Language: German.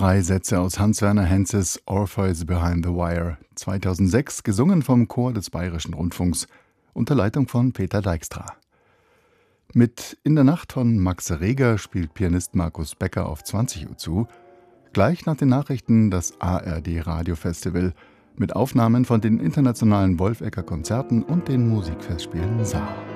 3 Sätze aus Hans-Werner Henzes Orpheus Behind the Wire, 2006 gesungen vom Chor des Bayerischen Rundfunks unter Leitung von Peter Dijkstra. Mit In der Nacht von Max Reger spielt Pianist Markus Becker auf 20 Uhr zu. Gleich nach den Nachrichten das ARD Radiofestival mit Aufnahmen von den internationalen Wolfegger Konzerten und den Musikfestspielen Saar.